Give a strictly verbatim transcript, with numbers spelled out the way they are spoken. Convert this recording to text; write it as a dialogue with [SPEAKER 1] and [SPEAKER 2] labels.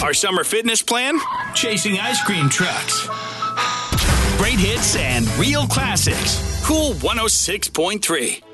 [SPEAKER 1] Our summer fitness plan? Chasing ice cream trucks. Great hits and real classics. Cool one oh six point three.